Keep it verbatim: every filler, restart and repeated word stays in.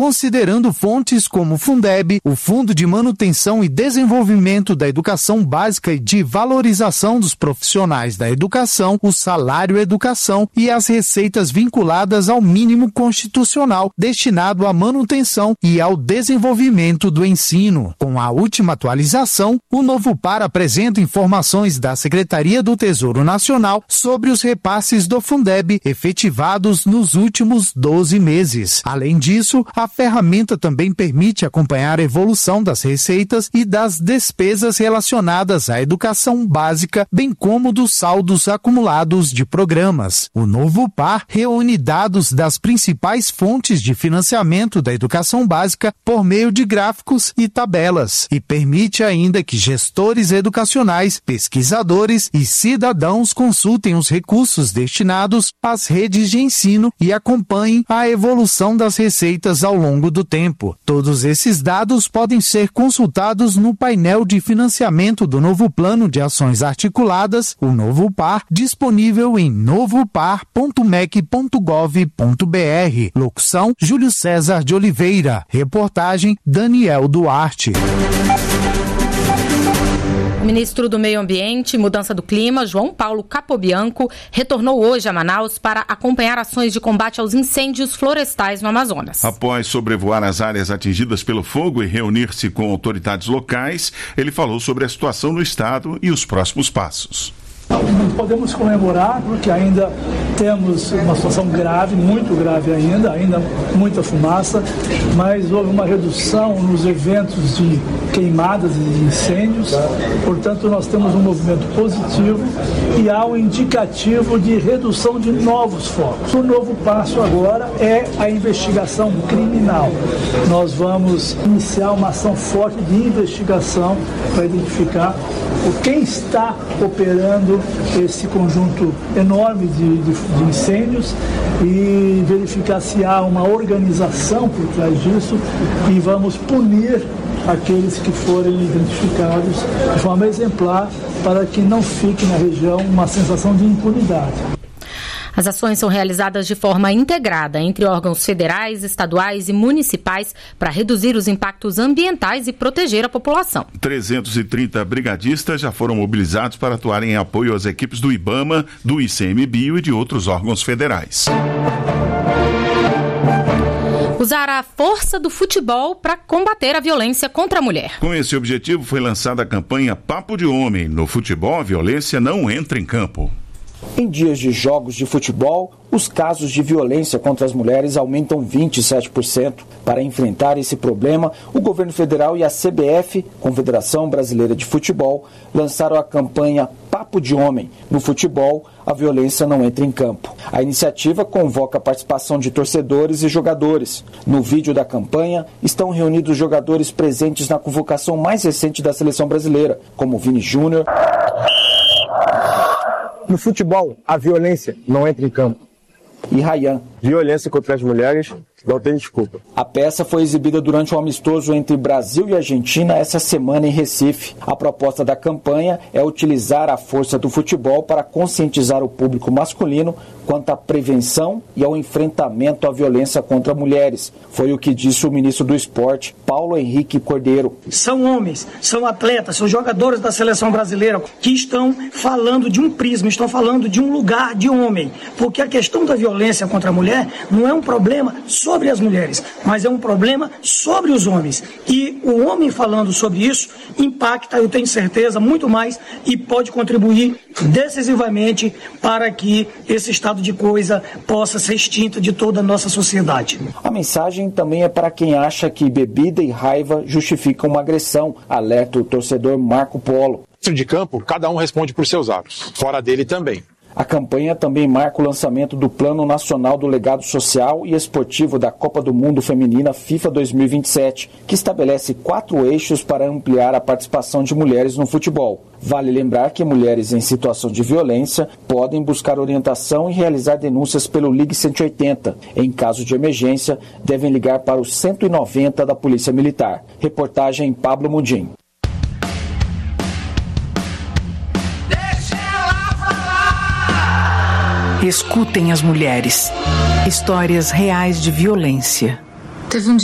considerando fontes como o Fundeb, o Fundo de Manutenção e Desenvolvimento da Educação Básica e de Valorização dos Profissionais da Educação, o Salário Educação e as receitas vinculadas ao mínimo constitucional destinado à manutenção e ao desenvolvimento do ensino. Com a última atualização, o novo P A R apresenta informações da Secretaria do Tesouro Nacional sobre os repasses do Fundeb efetivados nos últimos doze meses. Além disso, a ferramenta também permite acompanhar a evolução das receitas e das despesas relacionadas à educação básica, bem como dos saldos acumulados de programas. O novo P A R reúne dados das principais fontes de financiamento da educação básica por meio de gráficos e tabelas e permite ainda que gestores educacionais, pesquisadores e cidadãos consultem os recursos destinados às redes de ensino e acompanhem a evolução das receitas ao longo do tempo. Todos esses dados podem ser consultados no painel de financiamento do novo Plano de Ações Articuladas, o Novo P A R, disponível em novo par ponto m e c ponto gov ponto b r. Locução: Júlio César de Oliveira. Reportagem: Daniel Duarte. O ministro do Meio Ambiente e Mudança do Clima, João Paulo Capobianco, retornou hoje a Manaus para acompanhar ações de combate aos incêndios florestais no Amazonas. Após sobrevoar as áreas atingidas pelo fogo e reunir-se com autoridades locais, ele falou sobre a situação no estado e os próximos passos. Não podemos comemorar porque ainda temos uma situação grave, muito grave ainda, ainda muita fumaça, mas houve uma redução nos eventos de queimadas e de incêndios, portanto nós temos um movimento positivo e há um indicativo de redução de novos focos. O novo passo agora é a investigação criminal. Nós vamos iniciar uma ação forte de investigação para identificar quem está operando esse conjunto enorme de, de, de incêndios e verificar se há uma organização por trás disso e vamos punir aqueles que forem identificados de forma exemplar para que não fique na região uma sensação de impunidade. As ações são realizadas de forma integrada entre órgãos federais, estaduais e municipais para reduzir os impactos ambientais e proteger a população. trezentos e trinta brigadistas já foram mobilizados para atuarem em apoio às equipes do IBAMA, do ICMBio e de outros órgãos federais. Usar a força do futebol para combater a violência contra a mulher. Com esse objetivo foi lançada a campanha Papo de Homem. No futebol, a violência não entra em campo. Em dias de jogos de futebol, os casos de violência contra as mulheres aumentam vinte e sete por cento. Para enfrentar esse problema, o governo federal e a C B F, Confederação Brasileira de Futebol, lançaram a campanha Papo de Homem. No futebol, a violência não entra em campo. A iniciativa convoca a participação de torcedores e jogadores. No vídeo da campanha, estão reunidos jogadores presentes na convocação mais recente da seleção brasileira, como Vini Júnior. No futebol, a violência não entra em campo. E Ryan. Violência contra as mulheres não tem desculpa. A peça foi exibida durante um amistoso entre Brasil e Argentina essa semana em Recife. A proposta da campanha é utilizar a força do futebol para conscientizar o público masculino quanto à prevenção e ao enfrentamento à violência contra mulheres. Foi o que disse o ministro do Esporte, Paulo Henrique Cordeiro. São homens, são atletas, são jogadores da seleção brasileira que estão falando de um prisma, estão falando de um lugar de homem. Porque a questão da violência contra a mulher não é um problema sobre as mulheres, mas é um problema sobre os homens. E o homem falando sobre isso impacta, eu tenho certeza, muito mais e pode contribuir decisivamente para que esse estado de coisa possa ser extinto de toda a nossa sociedade. A mensagem também é para quem acha que bebida e raiva justificam uma agressão, alerta o torcedor Marco Polo. Dentro de campo, cada um responde por seus atos, fora dele também. A campanha também marca o lançamento do Plano Nacional do Legado Social e Esportivo da Copa do Mundo Feminina FIFA dois mil e vinte e sete, que estabelece quatro eixos para ampliar a participação de mulheres no futebol. Vale lembrar que mulheres em situação de violência podem buscar orientação e realizar denúncias pelo Ligue cento e oitenta. Em caso de emergência, devem ligar para o cento e noventa da Polícia Militar. Reportagem Pablo Mundim. Escutem as mulheres. Histórias reais de violência. Teve um